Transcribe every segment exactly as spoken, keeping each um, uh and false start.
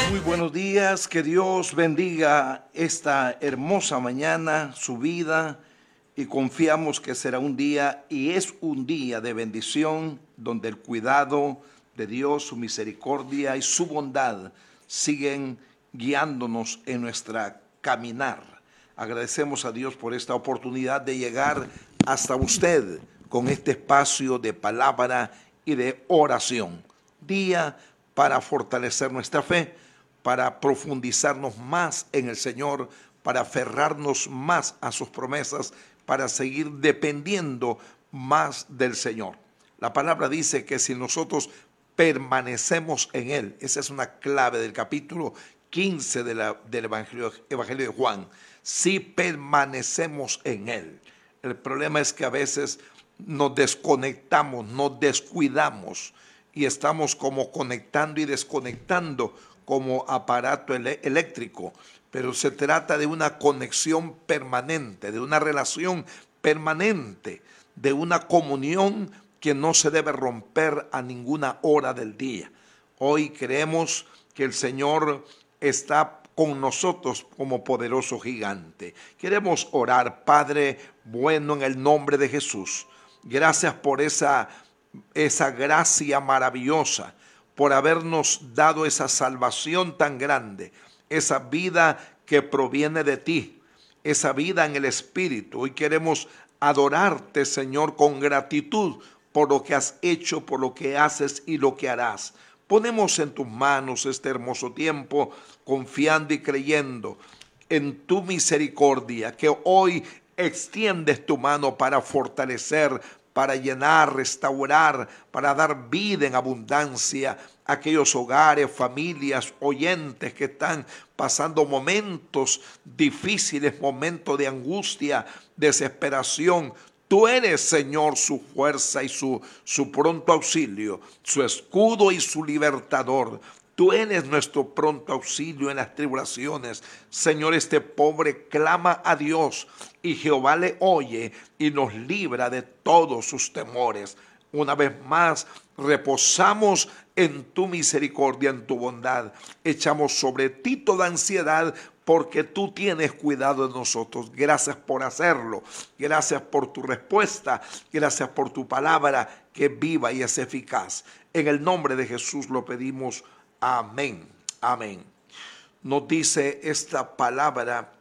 Muy buenos días, que Dios bendiga esta hermosa mañana, su vida, y confiamos que será un día y es un día de bendición donde el cuidado de Dios, su misericordia y su bondad siguen guiándonos en nuestra caminar. Agradecemos a Dios por esta oportunidad de llegar hasta usted con este espacio de palabra y de oración. Día para fortalecer nuestra fe, para profundizarnos más en el Señor, para aferrarnos más a sus promesas, para seguir dependiendo más del Señor. La palabra dice que si nosotros permanecemos en Él, esa es una clave del capítulo quince de la, del Evangelio, Evangelio de Juan, si permanecemos en Él. El problema es que a veces nos desconectamos, nos descuidamos y estamos como conectando y desconectando como aparato ele- eléctrico, pero se trata de una conexión permanente, de una relación permanente, de una comunión que no se debe romper a ninguna hora del día. Hoy creemos que el Señor está con nosotros como poderoso gigante. Queremos orar, Padre bueno, en el nombre de Jesús. Gracias por esa, esa gracia maravillosa, por habernos dado esa salvación tan grande, esa vida que proviene de ti, esa vida en el Espíritu. Hoy queremos adorarte, Señor, con gratitud por lo que has hecho, por lo que haces y lo que harás. Ponemos en tus manos este hermoso tiempo, confiando y creyendo en tu misericordia, que hoy extiendes tu mano para fortalecer, para llenar, restaurar, para dar vida en abundancia a aquellos hogares, familias, oyentes que están pasando momentos difíciles, momentos de angustia, desesperación. Tú eres, Señor, su fuerza y su, su pronto auxilio, su escudo y su libertador. Tú eres nuestro pronto auxilio en las tribulaciones. Señor, este pobre clama a Dios y Jehová le oye y nos libra de todos sus temores. Una vez más, reposamos en tu misericordia, en tu bondad. Echamos sobre ti toda ansiedad porque tú tienes cuidado de nosotros. Gracias por hacerlo. Gracias por tu respuesta. Gracias por tu palabra que es viva y es eficaz. En el nombre de Jesús lo pedimos. Amén, amén. Nos dice esta palabra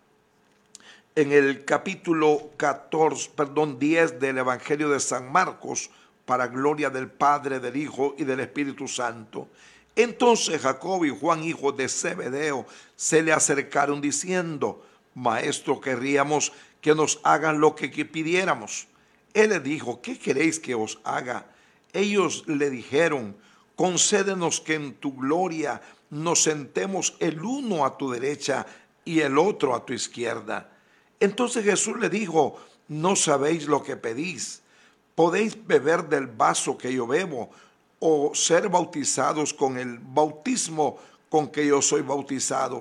en el capítulo catorce, perdón, diez del Evangelio de San Marcos, para gloria del Padre, del Hijo y del Espíritu Santo. Entonces Jacob y Juan, hijos de Zebedeo, se le acercaron diciendo: Maestro, querríamos que nos hagan lo que pidiéramos. Él le dijo: ¿qué queréis que os haga? Ellos le dijeron: concédenos que en tu gloria nos sentemos el uno a tu derecha y el otro a tu izquierda. Entonces Jesús le dijo: no sabéis lo que pedís. ¿Podéis beber del vaso que yo bebo o ser bautizados con el bautismo con que yo soy bautizado?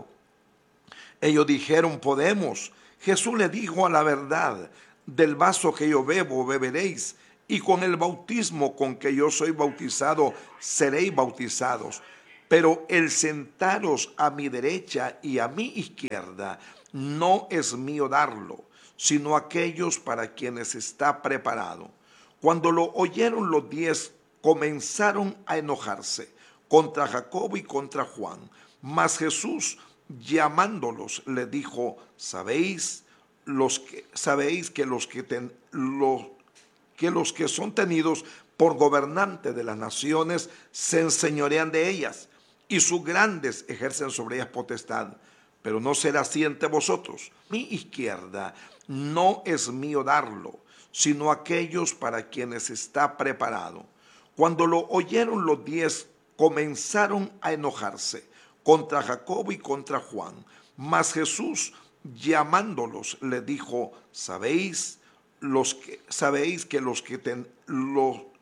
Ellos dijeron: podemos. Jesús le dijo: a la verdad, del vaso que yo bebo beberéis, y con el bautismo con que yo soy bautizado seréis bautizados. Pero el sentaros a mi derecha y a mi izquierda no es mío darlo, sino aquellos para quienes está preparado. Cuando lo oyeron los diez, comenzaron a enojarse contra Jacobo y contra Juan. Mas Jesús, llamándolos, le dijo: sabéis los que sabéis que los que ten, los, que los que son tenidos por gobernantes de las naciones se enseñorean de ellas, y sus grandes ejercen sobre ellas potestad. Pero no será así entre vosotros. Mi izquierda no es mío darlo, sino aquellos para quienes está preparado. Cuando lo oyeron los diez, comenzaron a enojarse contra Jacobo y contra Juan. Mas Jesús, llamándolos, le dijo: sabéis los que sabéis que los que ten, los